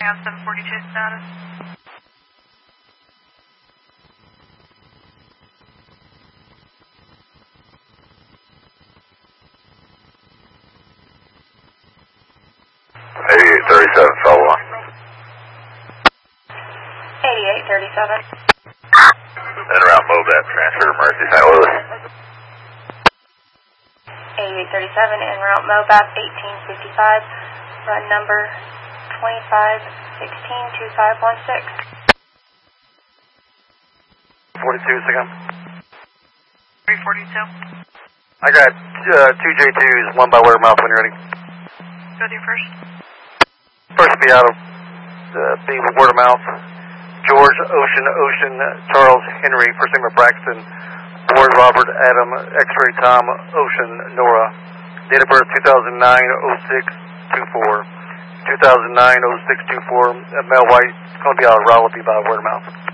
have 742 status. Follow on. 8837. En route Mobat, transfer to Mercy, St. Louis. 8837 en route Mobat 1855. Run number 25162516. 42, second. 342. I got two J2s, one by word of mouth when you're ready. Go to your first. First be out of be word of mouth. George, Ocean, Charles, Henry, first name of Braxton, Boyd, Robert, Adam, X-ray, Tom, Ocean, Nora. Date of birth 2009-06-24. 2009-06-24. Male white, it's going to be out of Raleigh by word of mouth.